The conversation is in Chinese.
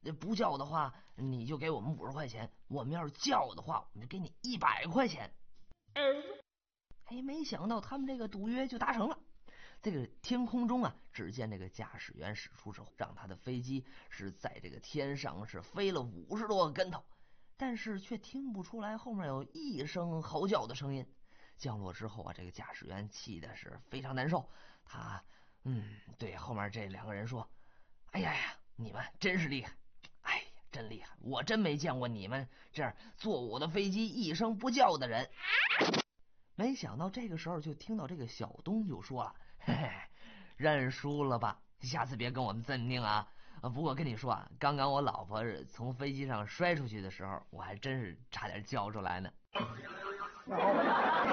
不叫的话，你就给我们50块钱；我们要是叫的话，我们就给你100块钱。没想到他们这个赌约就达成了。这个天空中啊，只见这个驾驶员使出手，让他的飞机是在这个天上是飞了50多个跟头，但是却听不出来后面有一声嚎叫的声音。降落之后啊，这个驾驶员气的是非常难受，他对后面这2个人说：“哎呀呀，你们真是厉害！哎呀，真厉害！我真没见过你们这样坐我的飞机一声不叫的人。”没想到这个时候就听到这个小东就说了：“嘿嘿，认输了吧，下次别跟我们这么拧啊！不过跟你说啊，刚刚我老婆从飞机上摔出去的时候，我还真是差点叫出来呢。”